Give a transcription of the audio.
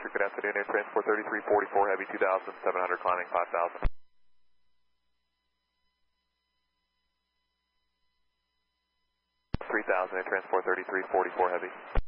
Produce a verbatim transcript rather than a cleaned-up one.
Roger, good afternoon, Air Transport thirty-three forty-four Heavy two thousand seven hundred climbing five thousand. three thousand, Air Transport thirty-three forty-four Heavy.